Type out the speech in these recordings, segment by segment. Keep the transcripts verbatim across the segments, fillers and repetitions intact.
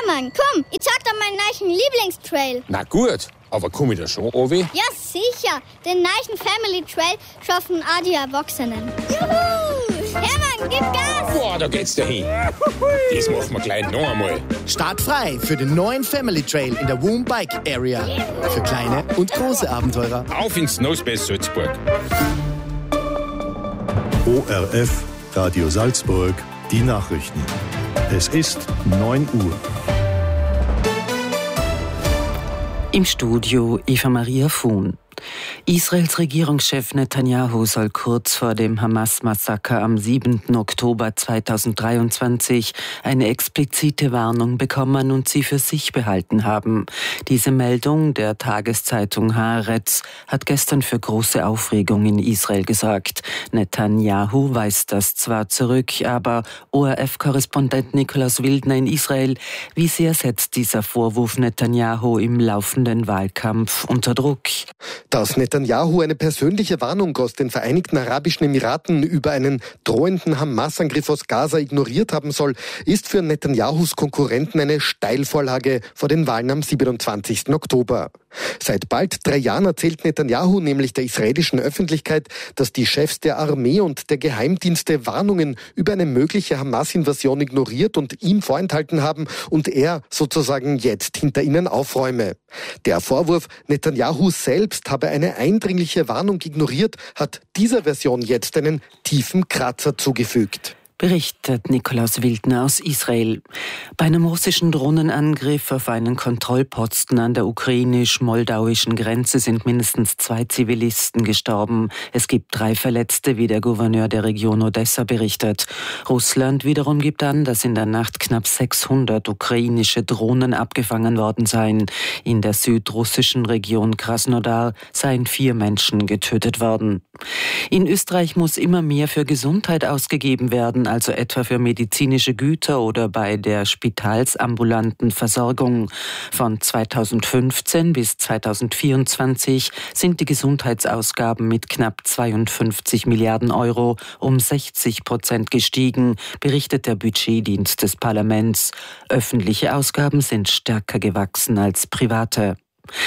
Hermann, komm, ich zeig dir meinen neuen Lieblingstrail. Na gut, aber komm ich da schon runter? Ja, sicher. Den neuen Family Trail schaffen auch die Erwachsenen. Juhu! Hermann, gib Gas! Boah, da geht's dahin. Das machen wir gleich noch einmal. Startfrei für den neuen Family Trail in der Woom Bike Area. Für kleine und große Abenteurer. Auf ins Nosebase Salzburg. O R F, Radio Salzburg, die Nachrichten. Es ist neun Uhr. Im Studio Eva Maria Fuhn. Israels Regierungschef Netanyahu soll kurz vor dem Hamas-Massaker am siebten Oktober zweitausenddreiundzwanzig eine explizite Warnung bekommen und sie für sich behalten haben. Diese Meldung der Tageszeitung Haaretz hat gestern für große Aufregung in Israel gesorgt. Netanyahu weist das zwar zurück, aber O R F-Korrespondent Nikolaus Wildner in Israel, wie sehr setzt dieser Vorwurf Netanyahu im laufenden Wahlkampf unter Druck? Dass Netanyahu eine persönliche Warnung aus den Vereinigten Arabischen Emiraten über einen drohenden Hamas-Angriff aus Gaza ignoriert haben soll, ist für Netanyahus Konkurrenten eine Steilvorlage vor den Wahlen am siebenundzwanzigsten Oktober. Seit bald drei Jahren erzählt Netanyahu nämlich der israelischen Öffentlichkeit, dass die Chefs der Armee und der Geheimdienste Warnungen über eine mögliche Hamas-Invasion ignoriert und ihm vorenthalten haben und er sozusagen jetzt hinter ihnen aufräume. Der Vorwurf, Netanyahu selbst habe eine eindringliche Warnung ignoriert, hat dieser Version jetzt einen tiefen Kratzer zugefügt. Berichtet Nikolaus Wildner aus Israel. Bei einem russischen Drohnenangriff auf einen Kontrollposten an der ukrainisch-moldauischen Grenze sind mindestens zwei Zivilisten gestorben. Es gibt drei Verletzte, wie der Gouverneur der Region Odessa berichtet. Russland wiederum gibt an, dass in der Nacht knapp sechshundert ukrainische Drohnen abgefangen worden seien. In der südrussischen Region Krasnodar seien vier Menschen getötet worden. In Österreich muss immer mehr für Gesundheit ausgegeben werden, also etwa für medizinische Güter oder bei der spitalsambulanten Versorgung. Von zweitausendfünfzehn bis zweitausendvierundzwanzig sind die Gesundheitsausgaben mit knapp zweiundfünfzig Milliarden Euro um sechzig Prozent gestiegen, berichtet der Budgetdienst des Parlaments. Öffentliche Ausgaben sind stärker gewachsen als private.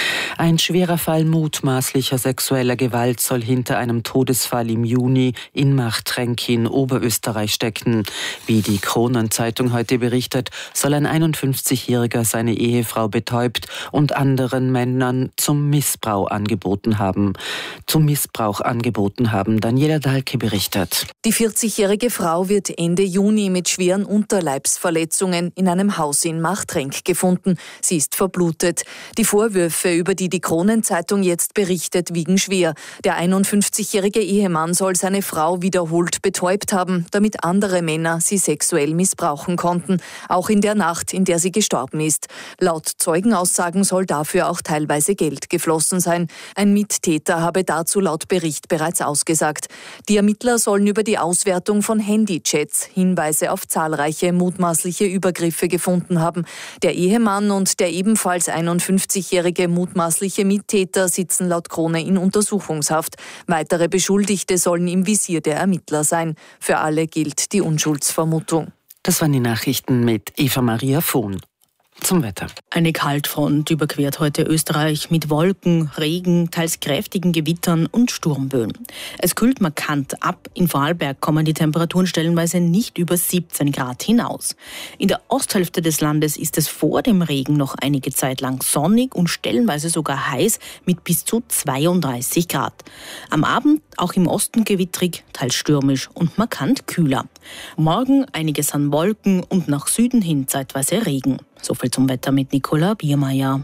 Ein schwerer Fall mutmaßlicher sexueller Gewalt soll hinter einem Todesfall im Juni in Machtrenk in Oberösterreich stecken. Wie die Kronenzeitung heute berichtet, soll ein einundfünfzigjähriger seine Ehefrau betäubt und anderen Männern zum Missbrauch angeboten haben. Zum Missbrauch angeboten haben. Daniela Dahlke berichtet. Die vierzigjährige Frau wird Ende Juni mit schweren Unterleibsverletzungen in einem Haus in Machtrenk gefunden. Sie ist verblutet. Die Vorwürfe, über die die Kronenzeitung jetzt berichtet, wiegen schwer. Der einundfünfzigjährige Ehemann soll seine Frau wiederholt betäubt haben, damit andere Männer sie sexuell missbrauchen konnten, auch in der Nacht, in der sie gestorben ist. Laut Zeugenaussagen soll dafür auch teilweise Geld geflossen sein. Ein Mittäter habe dazu laut Bericht bereits ausgesagt. Die Ermittler sollen über die Auswertung von Handychats Hinweise auf zahlreiche mutmaßliche Übergriffe gefunden haben. Der Ehemann und der ebenfalls einundfünfzigjährige mutmaßliche Mittäter sitzen laut Krone in Untersuchungshaft. Weitere Beschuldigte sollen im Visier der Ermittler sein. Für alle gilt die Unschuldsvermutung. Das waren die Nachrichten mit Eva Maria Fuhn. Zum Wetter. Eine Kaltfront überquert heute Österreich mit Wolken, Regen, teils kräftigen Gewittern und Sturmböen. Es kühlt markant ab. In Vorarlberg kommen die Temperaturen stellenweise nicht über siebzehn Grad hinaus. In der Osthälfte des Landes ist es vor dem Regen noch einige Zeit lang sonnig und stellenweise sogar heiß mit bis zu zweiunddreißig Grad. Am Abend auch im Osten gewittrig, teils stürmisch und markant kühler. Morgen einiges an Wolken und nach Süden hin zeitweise Regen. Soviel zum Wetter mit Nicola Biermeier.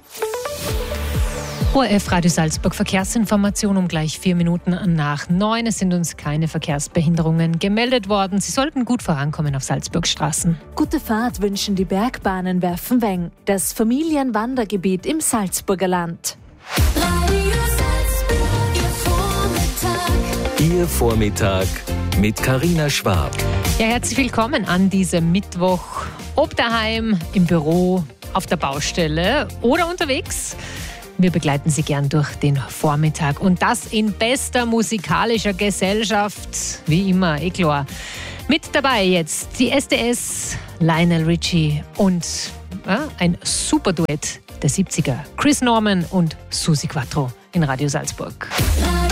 O R F Radio Salzburg Verkehrsinformation um gleich vier Minuten nach neun. Es sind uns keine Verkehrsbehinderungen gemeldet worden. Sie sollten gut vorankommen auf Salzburgstraßen. Gute Fahrt wünschen die Bergbahnen Werfenweng, das Familienwandergebiet im Salzburger Land. Radio Salzburg, Ihr Vormittag. Ihr Vormittag mit Carina Schwab. Ja, herzlich willkommen an diesem Mittwoch. Ob daheim, im Büro, auf der Baustelle oder unterwegs. Wir begleiten Sie gern durch den Vormittag und das in bester musikalischer Gesellschaft, wie immer, eh klar. Mit dabei jetzt die S D S, Lionel Richie und Ja, ein super Duett der siebziger. Chris Norman und Susi Quattro in Radio Salzburg.